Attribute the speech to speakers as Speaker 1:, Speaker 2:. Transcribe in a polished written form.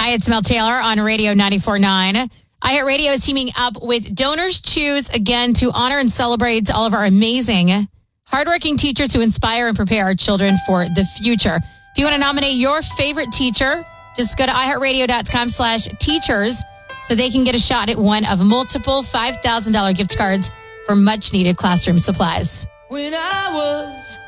Speaker 1: Hi, it's Mel Taylor on Radio 94.9. iHeartRadio is teaming up with Donors Choose again to honor and celebrate all of our amazing, hardworking teachers who inspire and prepare our children for the future. If you want to nominate your favorite teacher, just go to iHeartRadio.com/teachers so they can get a shot at one of multiple $5,000 gift cards for much-needed classroom supplies.
Speaker 2: When I was